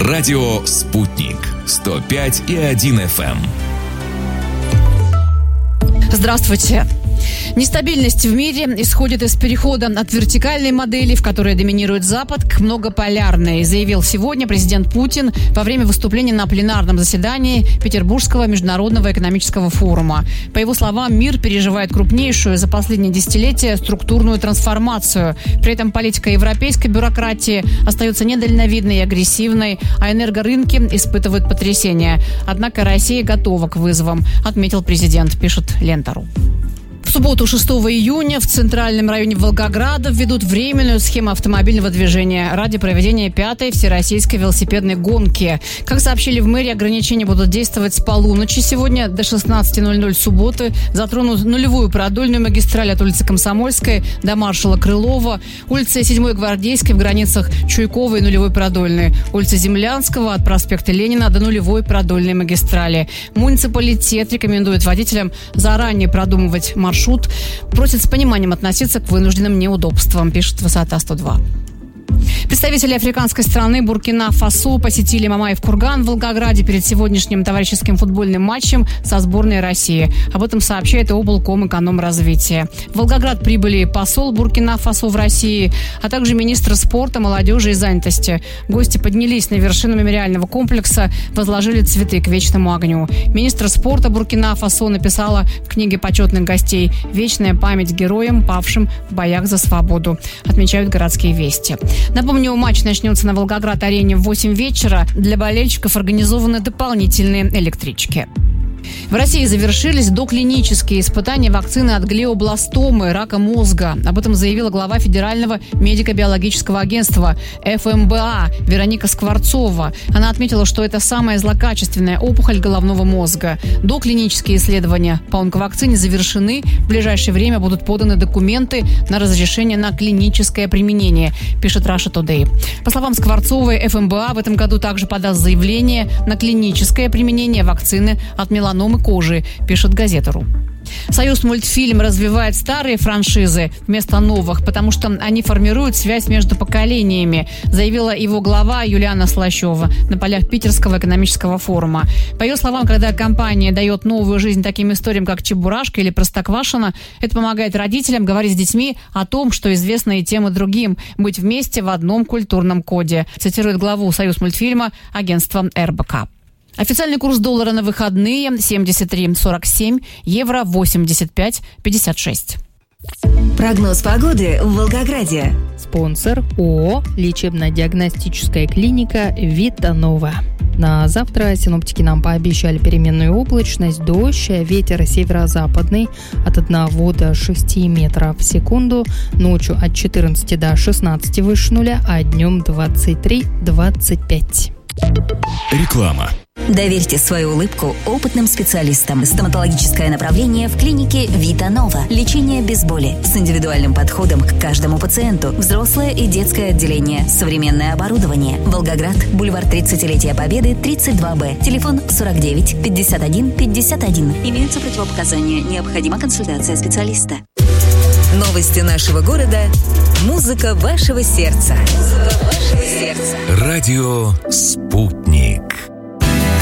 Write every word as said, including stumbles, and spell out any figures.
Радио «Спутник» сто пять и один эф эм. Здравствуйте. Нестабильность в мире исходит из перехода от вертикальной модели, в которой доминирует Запад, к многополярной, заявил сегодня президент Путин во время выступления на пленарном заседании Петербургского международного экономического форума. По его словам, мир переживает крупнейшую за последние десятилетия структурную трансформацию. При этом политика европейской бюрократии остается недальновидной и агрессивной, а энергорынки испытывают потрясения. Однако Россия готова к вызовам, отметил президент, пишет Лента.ру. В субботу, шестого июня, в центральном районе Волгограда введут временную схему автомобильного движения ради проведения пятой всероссийской велосипедной гонки. Как сообщили в мэрии, ограничения будут действовать с полуночи сегодня до шестнадцати ноль-ноль субботы, затронут нулевую продольную магистраль от улицы Комсомольской до маршала Крылова, улицы седьмой Гвардейской в границах Чуйковой и нулевой продольной, улица Землянского от проспекта Ленина до нулевой продольной магистрали. Муниципалитет рекомендует водителям заранее продумывать маршрут. Маршрут, просит с пониманием относиться к вынужденным неудобствам, пишет Высота сто два. Представители африканской страны Буркина-Фасо посетили Мамаев-Курган в Волгограде перед сегодняшним товарищеским футбольным матчем со сборной России. Об этом сообщает облком экономразвития. В Волгоград прибыли посол Буркина-Фасо в России, а также министр спорта, молодежи и занятости. Гости поднялись на вершину мемориального комплекса, возложили цветы к вечному огню. Министр спорта Буркина-Фасо написала в книге почетных гостей «Вечная память героям, павшим в боях за свободу», отмечают городские вести. Напомню, матч начнется на Волгоград-арене в восемь вечера. Для болельщиков организованы дополнительные электрички. В России завершились доклинические испытания вакцины от глиобластомы, рака мозга. Об этом заявила глава Федерального медико-биологического агентства эф эм бэ а Вероника Скворцова. Она отметила, что это самая злокачественная опухоль головного мозга. Доклинические исследования по онковакцине завершены. В ближайшее время будут поданы документы на разрешение на клиническое применение, пишет Russia Today. По словам Скворцовой, эф эм бэ а в этом году также подаст заявление на клиническое применение вакцины от меланомы кожи, пишет Газета.ру. Союз мультфильм развивает старые франшизы вместо новых, потому что они формируют связь между поколениями, заявила его глава Юлиана Слащева на полях Питерского экономического форума. По ее словам, когда компания дает новую жизнь таким историям, как «Чебурашка» или «Простоквашино», это помогает родителям говорить с детьми о том, что известно и тем, и другим, быть вместе в одном культурном коде, цитирует главу Союз мультфильма агентства эр бэ ка. Официальный курс доллара на выходные семьдесят три сорок семь, евро восемьдесят пять пятьдесят шесть. Прогноз погоды в Волгограде. Спонсор ООО «Лечебно-диагностическая клиника Витанова». На завтра синоптики нам пообещали переменную облачность, дождь, ветер северо-западный от одного до шести метров в секунду, ночью от четырнадцати до шестнадцати выше нуля, а днем двадцать три двадцать пять. Реклама. Доверьте свою улыбку опытным специалистам. Стоматологическое направление в клинике Витанова. Лечение без боли с индивидуальным подходом к каждому пациенту. Взрослое и детское отделение. Современное оборудование. Волгоград, бульвар тридцатилетия Победы, тридцать два бэ. Телефон сорок девять пятьдесят один пятьдесят один. Имеются противопоказания. Необходима консультация специалиста. Новости нашего города. Музыка вашего сердца. Музыка вашего сердца. Радио «Спутник».